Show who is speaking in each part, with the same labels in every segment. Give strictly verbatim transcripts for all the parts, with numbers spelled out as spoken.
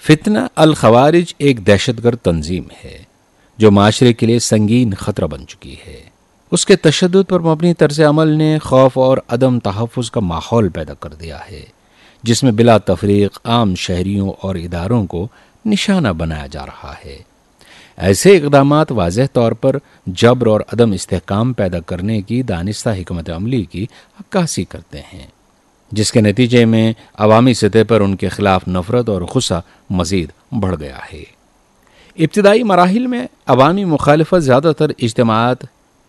Speaker 1: فتنہ الخوارج ایک دہشت گرد تنظیم ہے جو معاشرے کے لیے سنگین خطرہ بن چکی ہے۔ اس کے تشدد پر مبنی طرز عمل نے خوف اور عدم تحفظ کا ماحول پیدا کر دیا ہے، جس میں بلا تفریق عام شہریوں اور اداروں کو نشانہ بنایا جا رہا ہے۔ ایسے اقدامات واضح طور پر جبر اور عدم استحکام پیدا کرنے کی دانستہ حکمت عملی کی عکاسی کرتے ہیں، جس کے نتیجے میں عوامی سطح پر ان کے خلاف نفرت اور غصہ مزید بڑھ گیا ہے۔ ابتدائی مراحل میں عوامی مخالفت زیادہ تر اجتماعات،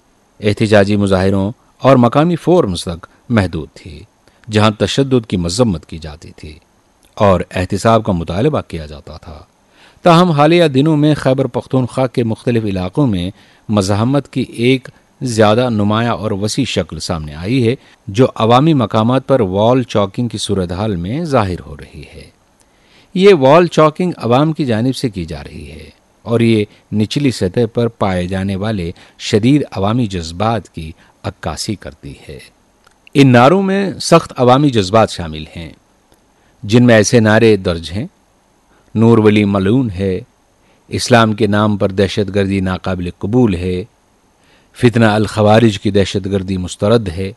Speaker 1: احتجاجی مظاہروں اور مقامی فورمز تک محدود تھی، جہاں تشدد کی مذمت کی جاتی تھی اور احتساب کا مطالبہ کیا جاتا تھا۔ تاہم حالیہ دنوں میں خیبر پختونخوا کے مختلف علاقوں میں مزاحمت کی ایک زیادہ نمایاں اور وسیع شکل سامنے آئی ہے، جو عوامی مقامات پر وال چاکنگ کی صورتحال میں ظاہر ہو رہی ہے۔ یہ وال چاکنگ عوام کی جانب سے کی جا رہی ہے اور یہ نچلی سطح پر پائے جانے والے شدید عوامی جذبات کی عکاسی کرتی ہے۔ ان نعروں میں سخت عوامی جذبات شامل ہیں، جن میں ایسے نعرے درج ہیں: نور ولی ملعون ہے، اسلام کے نام پر دہشت گردی ناقابل قبول ہے، فتنہ الخوارج کی دہشت گردی مسترد ہے،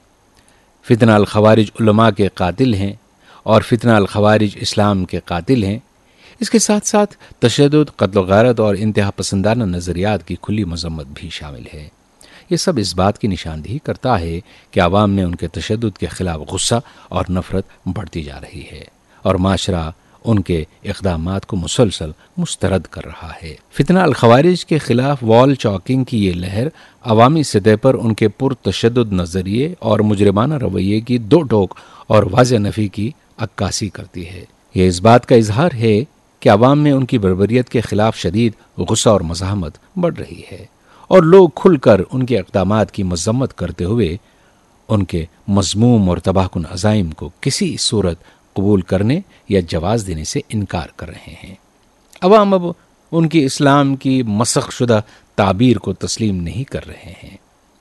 Speaker 1: فتنہ الخوارج علماء کے قاتل ہیں اور فتنہ الخوارج اسلام کے قاتل ہیں۔ اس کے ساتھ ساتھ تشدد، قتل و غارت اور انتہا پسندانہ نظریات کی کھلی مذمت بھی شامل ہے۔ یہ سب اس بات کی نشاندہی کرتا ہے کہ عوام میں ان کے تشدد کے خلاف غصہ اور نفرت بڑھتی جا رہی ہے اور معاشرہ ان کے اقدامات کو مسلسل مسترد کر رہا ہے۔ فتنہ الخوارج کے خلاف وال چاکنگ کی یہ لہر عوامی سطح پر ان کے پرتشدد نظریے اور مجرمانہ رویے کی دو ٹوک اور واضح نفی کی عکاسی کرتی ہے۔ یہ اس بات کا اظہار ہے کہ عوام میں ان کی بربریت کے خلاف شدید غصہ اور مزاحمت بڑھ رہی ہے اور لوگ کھل کر ان کے اقدامات کی مذمت کرتے ہوئے ان کے مذموم اور تباہ کن عزائم کو کسی صورت قبول کرنے یا جواز دینے سے انکار کر رہے ہیں۔ عوام اب ان کی اسلام کی مسخ شدہ تعبیر کو تسلیم نہیں کر رہے ہیں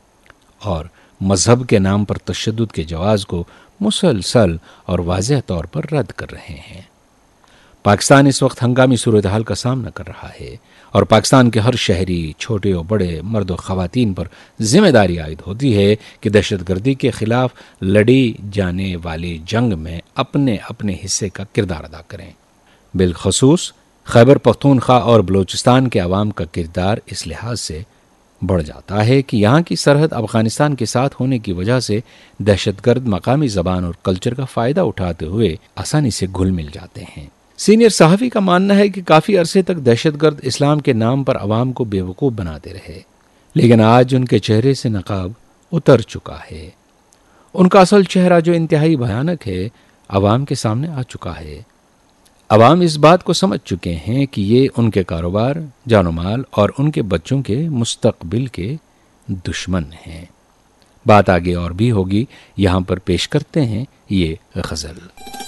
Speaker 1: اور مذہب کے نام پر تشدد کے جواز کو مسلسل اور واضح طور پر رد کر رہے ہیں۔ پاکستان اس وقت ہنگامی صورتحال کا سامنا کر رہا ہے اور پاکستان کے ہر شہری، چھوٹے و بڑے، مرد و خواتین پر ذمہ داری عائد ہوتی ہے کہ دہشت گردی کے خلاف لڑی جانے والی جنگ میں اپنے اپنے حصے کا کردار ادا کریں۔ بالخصوص خیبر پختونخوا اور بلوچستان کے عوام کا کردار اس لحاظ سے بڑھ جاتا ہے کہ یہاں کی سرحد افغانستان کے ساتھ ہونے کی وجہ سے دہشت گرد مقامی زبان اور کلچر کا فائدہ اٹھاتے ہوئے آسانی سے گھل مل جاتے ہیں۔ سینئر صحافی کا ماننا ہے کہ کافی عرصے تک دہشت گرد اسلام کے نام پر عوام کو بے وقوف بناتے رہے، لیکن آج ان کے چہرے سے نقاب اتر چکا ہے۔ ان کا اصل چہرہ جو انتہائی بھیانک ہے عوام کے سامنے آ چکا ہے۔ عوام اس بات کو سمجھ چکے ہیں کہ یہ ان کے کاروبار، جان و مال اور ان کے بچوں کے مستقبل کے دشمن ہیں۔ بات آگے اور بھی ہوگی، یہاں پر پیش کرتے ہیں یہ غزل۔